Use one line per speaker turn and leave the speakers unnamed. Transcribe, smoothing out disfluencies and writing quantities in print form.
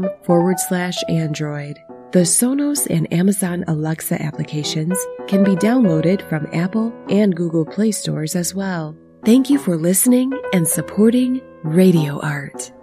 apple.com/Android. The Sonos and Amazon Alexa applications can be downloaded from Apple and Google Play stores as well. Thank you for listening and supporting Radio Art.